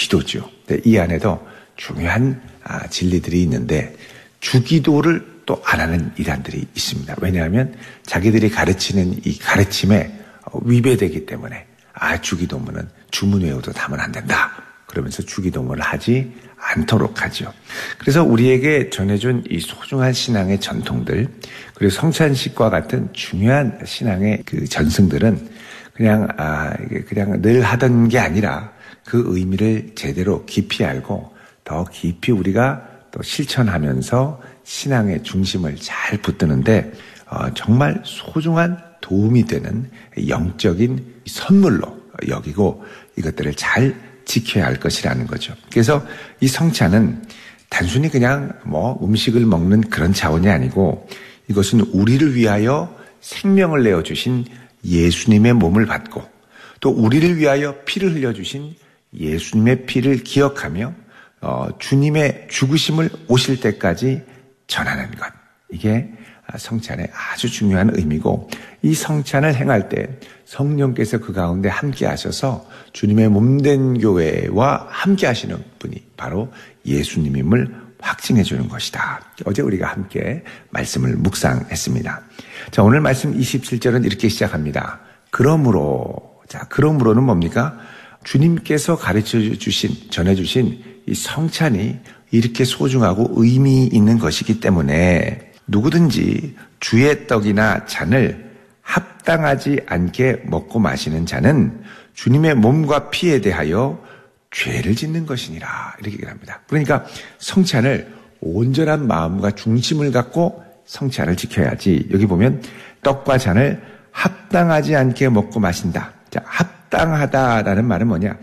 기도죠. 이 안에도 중요한 진리들이 있는데 주기도를 또 안 하는 이단들이 있습니다. 왜냐하면 자기들이 가르치는 이 가르침에 위배되기 때문에 주기도문은 주문 외우도 하면 안 된다. 그러면서 주기도문을 하지 않도록 하죠. 그래서 우리에게 전해준 이 소중한 신앙의 전통들, 그리고 성찬식과 같은 중요한 신앙의 그 전승들은 그냥 늘 하던 게 아니라 그 의미를 제대로 깊이 알고 더 깊이 우리가 또 실천하면서 신앙의 중심을 잘 붙드는데 정말 소중한 도움이 되는 영적인 선물로 여기고 이것들을 잘 지켜야 할 것이라는 거죠. 그래서 이 성찬은 단순히 그냥 음식을 먹는 그런 차원이 아니고 이것은 우리를 위하여 생명을 내어주신 예수님의 몸을 받고 또 우리를 위하여 피를 흘려주신 예수님의 피를 기억하며 주님의 죽으심을 오실 때까지 전하는 것. 이게 성찬의 아주 중요한 의미고 이 성찬을 행할 때 성령께서 그 가운데 함께 하셔서 주님의 몸된 교회와 함께 하시는 분이 바로 예수님임을 확증해 주는 것이다. 어제 우리가 함께 말씀을 묵상했습니다. 자, 오늘 말씀 27절은 이렇게 시작합니다. 그러므로는 뭡니까? 주님께서 가르쳐 주신, 전해 주신 이 성찬이 이렇게 소중하고 의미 있는 것이기 때문에 누구든지 주의 떡이나 잔을 합당하지 않게 먹고 마시는 자는 주님의 몸과 피에 대하여 죄를 짓는 것이니라. 이렇게 얘기를 합니다. 그러니까 성찬을 온전한 마음과 중심을 갖고 성찬을 지켜야지. 여기 보면 떡과 잔을 합당하지 않게 먹고 마신다. 자, 합당하다라는 말은 뭐냐?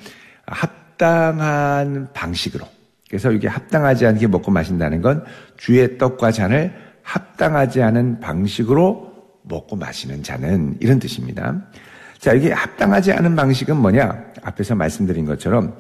합당한 방식으로. 그래서 이게 합당하지 않게 먹고 마신다는 건 주의 떡과 잔을 합당하지 않은 방식으로 먹고 마시는 자는 이런 뜻입니다. 자, 이게 합당하지 않은 방식은 뭐냐? 앞에서 말씀드린 것처럼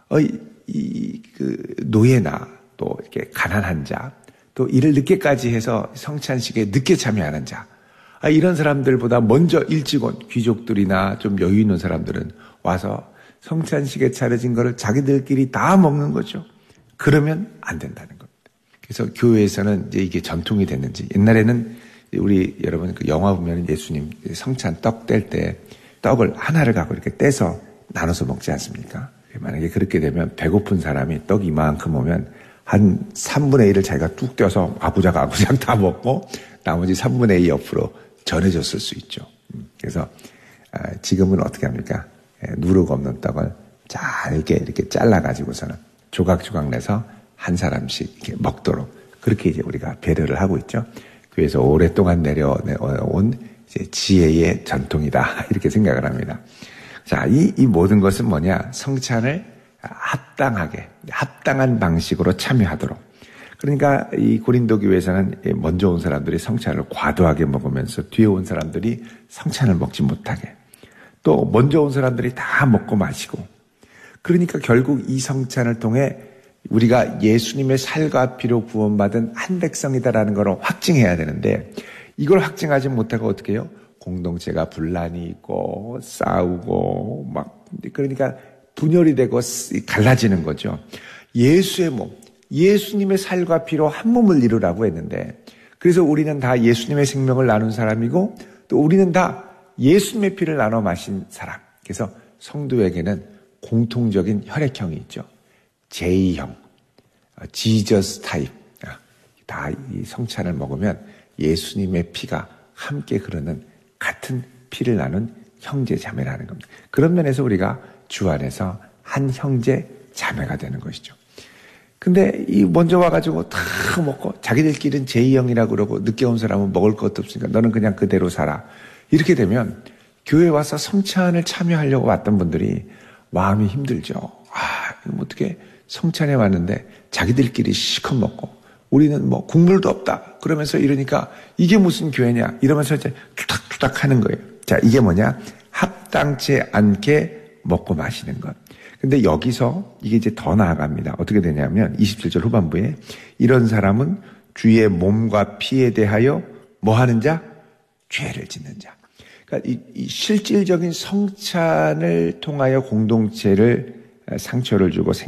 노예나 또 이렇게 가난한 자, 또 일을 늦게까지 해서 성찬식에 늦게 참여하는 자, 이런 사람들보다 먼저 일찍 온 귀족들이나 좀 여유 있는 사람들은 와서 성찬식에 차려진 거를 자기들끼리 다 먹는 거죠. 그러면 안 된다는 겁니다. 그래서 교회에서는 이제 이게 전통이 됐는지, 옛날에는 우리 여러분 그 영화 보면 예수님 성찬 떡 뗄 때 떡을 하나를 갖고 이렇게 떼서 나눠서 먹지 않습니까? 만약에 그렇게 되면 배고픈 사람이 떡 이만큼 오면 한 3분의 1을 자기가 뚝 떼어서 아구작 다 먹고 나머지 3분의 2 옆으로 전해줬을 수 있죠. 그래서 지금은 어떻게 합니까? 누룩 없는 떡을 잘게 이렇게 잘라가지고서는 조각조각 내서 한 사람씩 이렇게 먹도록 그렇게 이제 우리가 배려를 하고 있죠. 그래서 오랫동안 내려온 이제 지혜의 전통이다 이렇게 생각을 합니다. 자, 이 모든 것은 뭐냐? 성찬을 합당하게 합당한 방식으로 참여하도록. 그러니까 이 고린도 교회에서는 먼저 온 사람들이 성찬을 과도하게 먹으면서 뒤에 온 사람들이 성찬을 먹지 못하게. 또 먼저 온 사람들이 다 먹고 마시고. 그러니까 결국 이 성찬을 통해 우리가 예수님의 살과 피로 구원받은 한 백성이다라는 걸 확증해야 되는데 이걸 확증하지 못하고 어떻게 해요? 공동체가 분란이 있고 싸우고 막 그러니까 분열이 되고 갈라지는 거죠. 예수의 몸, 예수님의 살과 피로 한 몸을 이루라고 했는데 그래서 우리는 다 예수님의 생명을 나눈 사람이고 또 우리는 다 예수님의 피를 나눠 마신 사람. 그래서 성도에게는 공통적인 혈액형이 있죠. J형, 지저스 타입. 다 이 성찬을 먹으면 예수님의 피가 함께 흐르는 같은 피를 나눈 형제 자매라는 겁니다. 그런 면에서 우리가 주 안에서 한 형제 자매가 되는 것이죠. 근데 이 먼저 와가지고 다 먹고 자기들끼리는 J형이라고 그러고 늦게 온 사람은 먹을 것도 없으니까 너는 그냥 그대로 살아. 이렇게 되면 교회 와서 성찬을 참여하려고 왔던 분들이 마음이 힘들죠. 어떻게 성찬에 왔는데 자기들끼리 시컷 먹고 우리는 뭐 국물도 없다. 그러면서 이러니까 이게 무슨 교회냐. 이러면서 이제 투닥투닥 하는 거예요. 자, 이게 뭐냐. 합당치 않게 먹고 마시는 것. 근데 여기서 이게 이제 더 나아갑니다. 어떻게 되냐면 27절 후반부에 이런 사람은 주의 몸과 피에 대하여 뭐 하는 자? 죄를 짓는 자. 그러니까 이 실질적인 성찬을 통하여 공동체를 상처를 주고